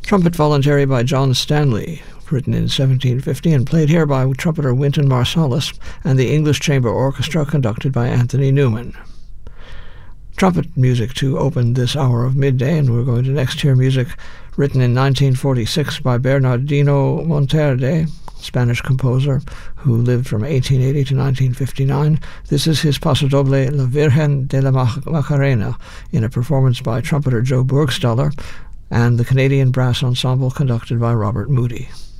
Trumpet Voluntary by John Stanley, written in 1750 and played here by trumpeter Wynton Marsalis and the English Chamber Orchestra conducted by Anthony Newman. Trumpet music to open this hour of midday, and we're going to next hear music written in 1946 by Bernardino Monterde, Spanish composer who lived from 1880 to 1959. This is his Paso Doble La Virgen de la Macarena in a performance by trumpeter Joe Burgstaller and the Canadian Brass Ensemble conducted by Robert Moody.